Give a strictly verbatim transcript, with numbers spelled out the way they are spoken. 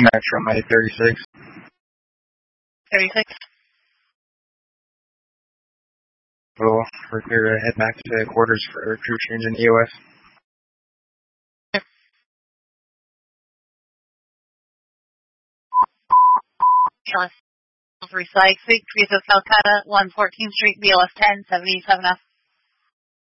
Metro May thirty-six. thirty-six. We'll we're clear to head back to quarters for crew change in E O S. Three Sykes, Street, Teresa, Calcutta, one fourteenth Street, B L S ten, seventy-seven F.